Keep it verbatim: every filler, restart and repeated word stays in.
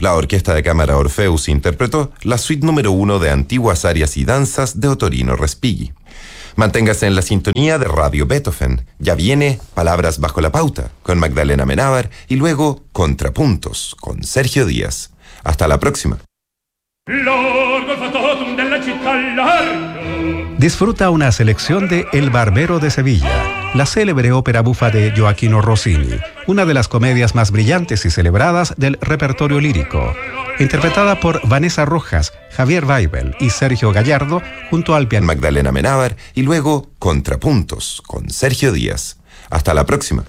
La Orquesta de Cámara Orfeus interpretó la suite número uno de Antiguas Arias y Danzas de Ottorino Respighi. Manténgase en la sintonía de Radio Beethoven. Ya viene Palabras bajo la pauta con Magdalena Menábar y luego Contrapuntos con Sergio Díaz. Hasta la próxima. Disfruta una selección de El Barbero de Sevilla, la célebre ópera bufa de Gioachino Rossini, una de las comedias más brillantes y celebradas del repertorio lírico, interpretada por Vanessa Rojas, Javier Weibel y Sergio Gallardo, junto al piano Magdalena Menábar y luego Contrapuntos con Sergio Díaz. Hasta la próxima.